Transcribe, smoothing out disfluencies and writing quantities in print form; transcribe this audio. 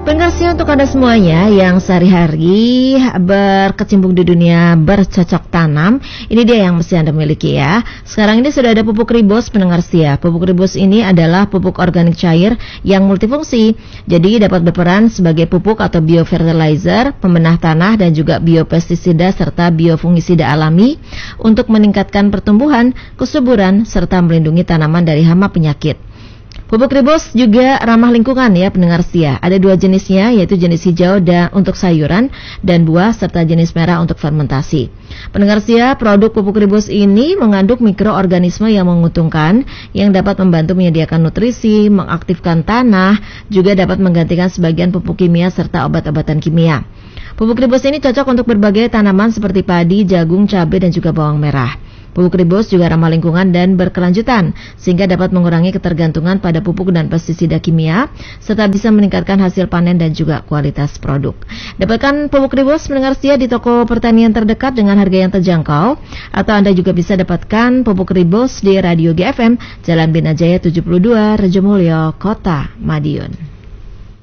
Pendengar untuk Anda semuanya yang sehari-hari berkecimpung di dunia bercocok tanam, ini dia yang mesti Anda miliki ya. Sekarang ini sudah ada pupuk Ribos, pendengar setia. Pupuk Ribos ini adalah pupuk organik cair yang multifungsi. Jadi dapat berperan sebagai pupuk atau biofertilizer, pembenah tanah dan juga biopestisida serta biofungisida alami untuk meningkatkan pertumbuhan, kesuburan serta melindungi tanaman dari hama penyakit. Pupuk Ribos juga ramah lingkungan ya pendengar setia. Ada 2 jenisnya, yaitu jenis hijau dan untuk sayuran dan buah serta jenis merah untuk fermentasi. Pendengar setia, produk pupuk Ribos ini mengandung mikroorganisme yang menguntungkan yang dapat membantu menyediakan nutrisi, mengaktifkan tanah, juga dapat menggantikan sebagian pupuk kimia serta obat-obatan kimia. Pupuk Ribos ini cocok untuk berbagai tanaman seperti padi, jagung, cabai dan juga bawang merah. Pupuk Ribos juga ramah lingkungan dan berkelanjutan, sehingga dapat mengurangi ketergantungan pada pupuk dan pestisida kimia, serta bisa meningkatkan hasil panen dan juga kualitas produk. Dapatkan pupuk Ribos pendengar setia di toko pertanian terdekat dengan harga yang terjangkau, atau Anda juga bisa dapatkan pupuk Ribos di Radio GFM, Jalan Bina Jaya 72, Rejomulyo, Kota Madiun.